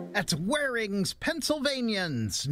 That's Waring's Pennsylvanians,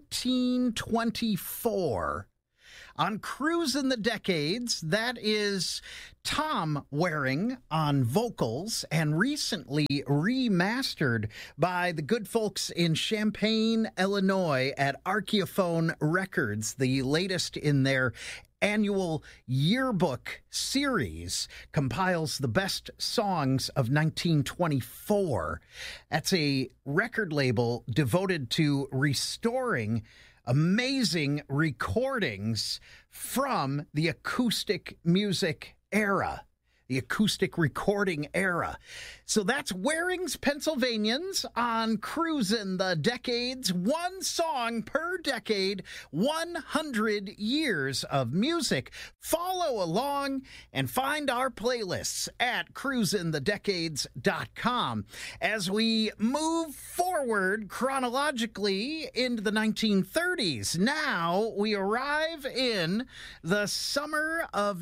1924. On Cruisin' the Decades, that is Tom Waring on vocals and recently remastered by the good folks in Champaign, Illinois at Archaeophone Records, the latest in their annual yearbook series, compiles the best songs of 1924. That's a record label devoted to restoring amazing recordings from the acoustic music era, the acoustic recording era. So that's Waring's Pennsylvanians on Cruisin' the Decades. One song per decade, 100 years of music. Follow along and find our playlists at cruisinthedecades.com. As we move forward chronologically into the 1930s, now we arrive in the summer of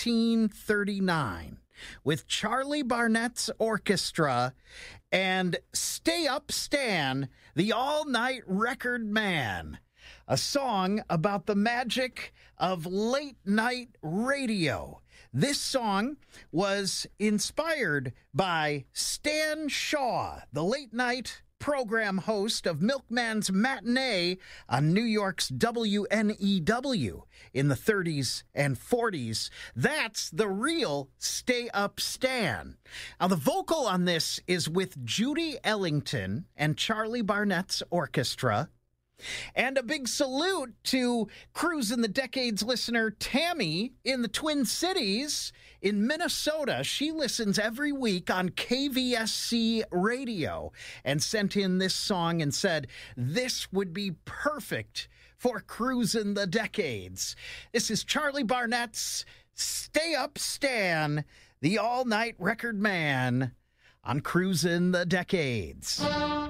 1939. With Charlie Barnett's orchestra and Stay Up Stan, the all-night record man, a song about the magic of late-night radio. This song was inspired by Stan Shaw, the late-night program host of Milkman's Matinee on New York's WNEW in the 30s and 40s. That's the real Stay Up Stan. Now, the vocal on this is with Judy Ellington and Charlie Barnett's orchestra. And a big salute to Cruisin' the Decades listener Tammy in the Twin Cities in Minnesota. She listens every week on KVSC radio and sent in this song and said this would be perfect for Cruisin' the Decades. This is Charlie Barnett's Stay Up Stan, the all-night record man on Cruisin' the Decades.